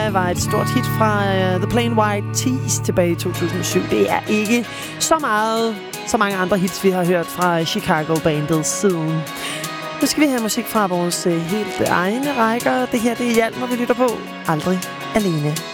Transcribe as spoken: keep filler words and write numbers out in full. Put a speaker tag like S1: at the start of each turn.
S1: Lie var et stort hit fra uh, The Plain White T's tilbage i to tusind og syv. Det er ikke så meget, så mange andre hits, vi har hørt fra Chicago-bandet siden. Nu skal vi have musik fra vores uh, helt egne rækker. Det her, det er Hjalmar, vi lytter på. Aldrig alene.